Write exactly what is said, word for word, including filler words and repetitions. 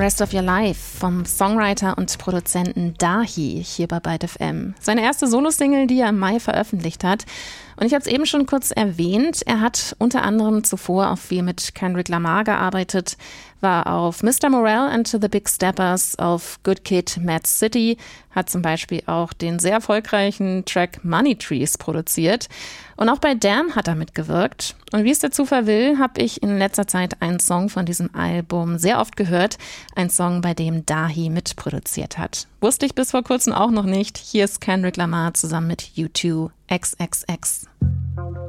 Rest of Your Life vom Songwriter und Produzenten Dahi hier bei Byte F M. Seine erste Solosingle, die er im Mai veröffentlicht hat. Und ich habe es eben schon kurz erwähnt, er hat unter anderem zuvor auch viel mit Kendrick Lamar gearbeitet, war auf Mister Morale and the Big Steppers, auf Good Kid, Mad City, hat zum Beispiel auch den sehr erfolgreichen Track Money Trees produziert. Und auch bei Damn hat er mitgewirkt. Und wie es der Zufall will, habe ich in letzter Zeit einen Song von diesem Album sehr oft gehört. Ein Song, bei dem Dahi mitproduziert hat. Wusste ich bis vor kurzem auch noch nicht. Hier ist Kendrick Lamar zusammen mit U zwei X X X.